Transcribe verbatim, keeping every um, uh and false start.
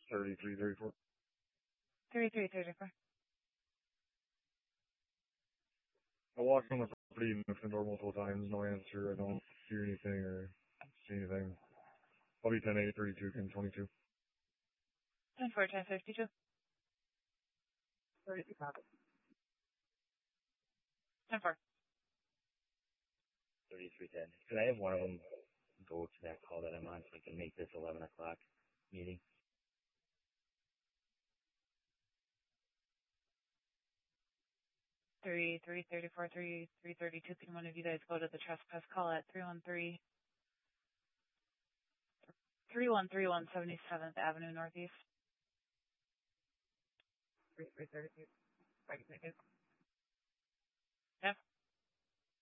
thirty-three thirty-four. thirty-three thirty-four. I walked on the property and knocked on the door multiple times, no answer. I don't hear anything or see anything. I'll be ten eight thirty-two, ten twenty-two. ten four, ten fifty-two. thirty-two copy. ten four. thirty-three ten. Could I have one of them go to that call that I'm on so I can make this eleven o'clock meeting? thirty-three thirty-four, thirty-three thirty-two. Can one of you guys go to the trespass call at three one three, three one three one seventy-seventh Avenue Northeast? thirty-three thirty-two. Right, thank you. Yep.